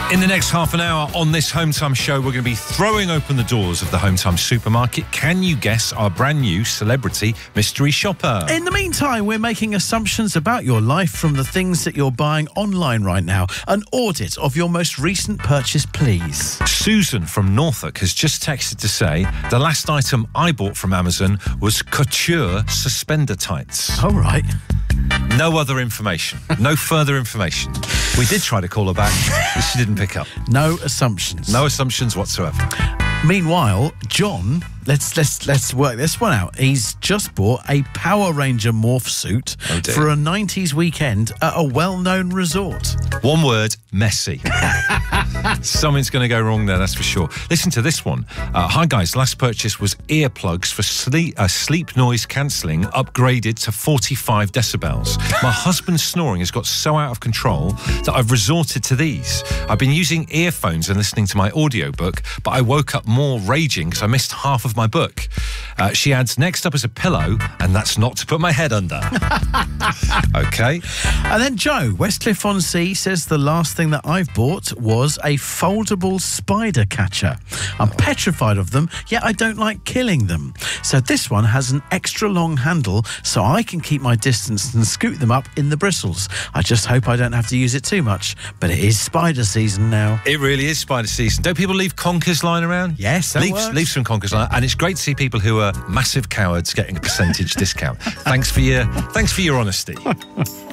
In the next half an hour on this Home Time show, we're going to be throwing open the doors of the Home Time supermarket. Can you guess our brand new celebrity mystery shopper? In the meantime, we're making assumptions about your life from the things that you're buying online right now. An audit of your most recent purchase, please. Susan from Norfolk has just texted to say the last item I bought from Amazon was couture suspender tights. All right. No other information. No further information. We did try to call her back, but she didn't pick up. No assumptions. No assumptions whatsoever. Meanwhile, John, let's work this one out. He's just bought a Power Ranger morph suit for a 90s weekend at a well-known resort. One word, messy. Something's going to go wrong there, that's for sure. Listen to this one. Hi guys, last purchase was earplugs for sleep noise cancelling, upgraded to 45 decibels. My husband's snoring has got so out of control that I've resorted to these. I've been using earphones and listening to my audiobook, but I woke up more raging because I missed half of my book. She adds, next up is a pillow, and that's not to put my head under. Okay. And then Joe, Westcliff-on-Sea, says the last thing that I've bought was a foldable spider catcher. I'm petrified of them, yet I don't like killing them. So this one has an extra long handle so I can keep my distance and scoot them up in the bristles. I just hope I don't have to use it too much, but it is spider season now. It really is spider season. Don't people leave conkers lying around? Yes, that works. Leave some conkers lying, and it's great to see people who are massive cowards getting a percentage discount. Thanks for your honesty.